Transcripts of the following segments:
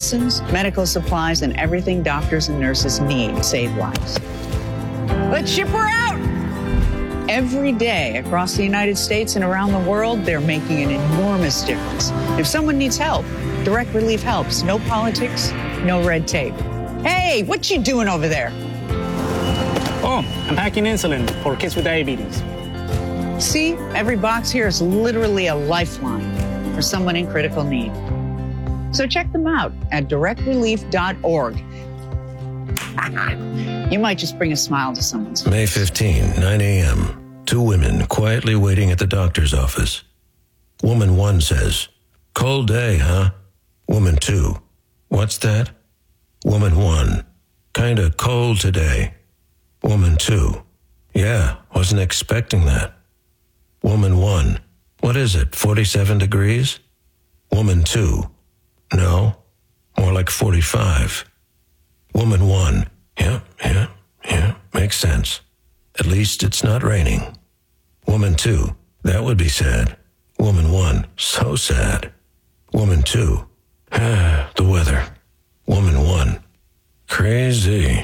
medicines, medical supplies, and everything doctors and nurses need to save lives. Let's ship her out! Every day across the United States and around the world, they're making an enormous difference. If someone needs help, Direct Relief helps. No politics, no red tape. Hey, what you doing over there? Oh, I'm packing insulin for kids with diabetes. See, every box here is literally a lifeline for someone in critical need. So check them out at directrelief.org. You might just bring a smile to someone's face. May 15, 9 a.m. Two women quietly waiting at the doctor's office. Woman 1 says, "Cold day, huh?" Woman 2, "What's that?" Woman 1, "Kinda cold today." Woman 2, "Yeah, wasn't expecting that." Woman 1, "What is it, 47 degrees?" Woman 2, "No, more like 45. Woman 1, yeah, makes sense. At least it's not raining." Woman 2, "That would be sad." Woman 1, "So sad." Woman 2, "The weather." Woman 1, "Crazy."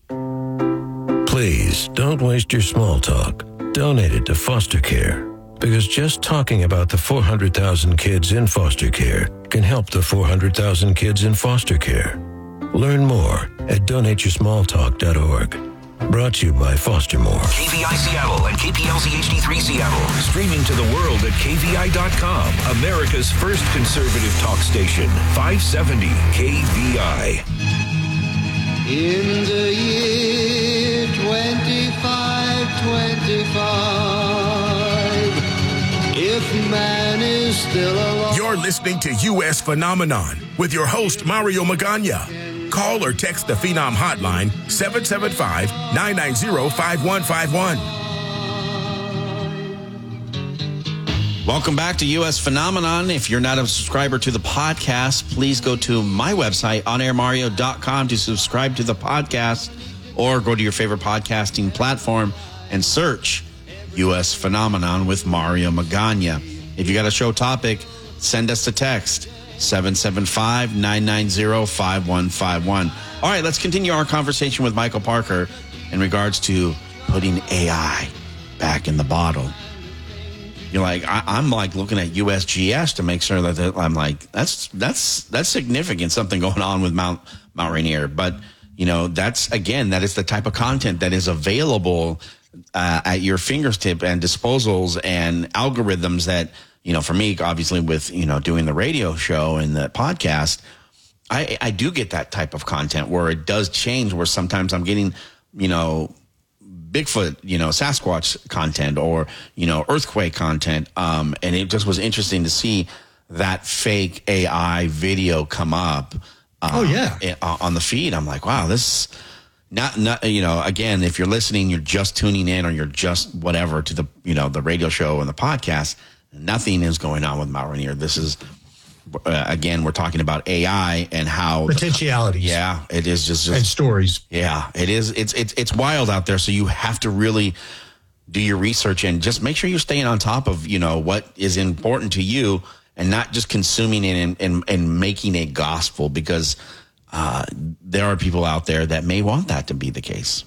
Please don't waste your small talk. Donate it to foster care, because just talking about the 400,000 kids in foster care can help the 400,000 kids in foster care. Learn more at donateyoursmalltalk.org. Brought to you by Foster More. KVI Seattle and KPLZ HD3 Seattle. Streaming to the world at KVI.com. America's first conservative talk station. 570 KVI. In the year 2525, if man is still alive. You're listening to U.S. Phenomenon with your host, Mario Magana. Call or text the Phenom hotline, 775-990-5151. Welcome back to U.S. Phenomenon. If you're not a subscriber to the podcast, please go to my website, onairmario.com, to subscribe to the podcast, or go to your favorite podcasting platform and search U.S. Phenomenon with Mario Magana. If you got a show topic, send us a text, 775-990-5151. All right, let's continue our conversation with Michael Parker in regards to putting AI back in the bottle. You're like, I'm like looking at USGS to make sure that I'm like, that's significant, something going on with Mount Rainier. But, you know, that is the type of content that is available at your fingertip and disposals and algorithms that, you know, for me, obviously with, you know, doing the radio show and the podcast, I do get that type of content where it does change, where sometimes I'm getting, you know, Bigfoot, you know, Sasquatch content or, you know, earthquake content. And it just was interesting to see that fake AI video come up. On the feed. I'm like, wow, this not, you know, again, if you're listening, you're just tuning in or you're just whatever to the, you know, the radio show and the podcast, nothing is going on with Mount Rainier. This is, again, we're talking about AI and how potentialities. It is just and stories. Yeah, it is. It's wild out there. So you have to really do your research and just make sure you're staying on top of, you know, what is important to you and not just consuming it and making it gospel, because there are people out there that may want that to be the case.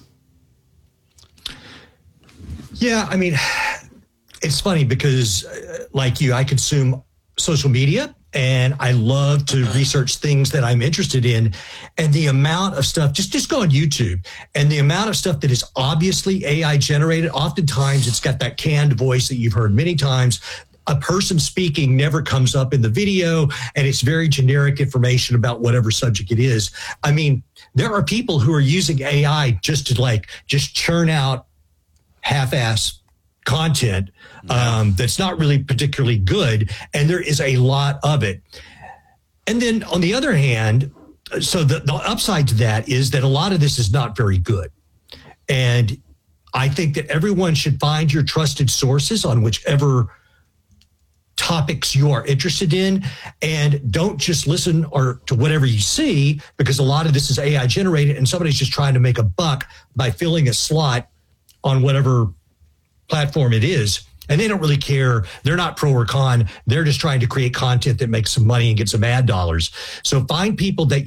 Yeah, I mean, it's funny because like you, I consume social media and I love to research things that I'm interested in. And the amount of stuff, just go on YouTube, and the amount of stuff that is obviously AI generated, oftentimes it's got that canned voice that you've heard many times. A person speaking never comes up in the video, and it's very generic information about whatever subject it is. I mean, there are people who are using AI just to just churn out half-ass content that's not really particularly good, and there is a lot of it. And then on the other hand, so the upside to that is that a lot of this is not very good. And I think that everyone should find your trusted sources on whichever topics you are interested in, and don't just listen to whatever you see, because a lot of this is AI generated and somebody's just trying to make a buck by filling a slot on whatever platform it is. And they don't really care. They're not pro or con. They're just trying to create content that makes some money and get some ad dollars. So find people that